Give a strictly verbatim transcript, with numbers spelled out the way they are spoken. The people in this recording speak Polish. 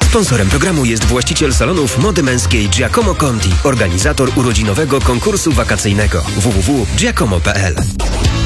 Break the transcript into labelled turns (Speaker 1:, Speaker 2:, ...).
Speaker 1: Sponsorem programu jest właściciel salonów mody męskiej Giacomo Conti, organizator urodzinowego konkursu wakacyjnego w w w kropka giacomo kropka p l.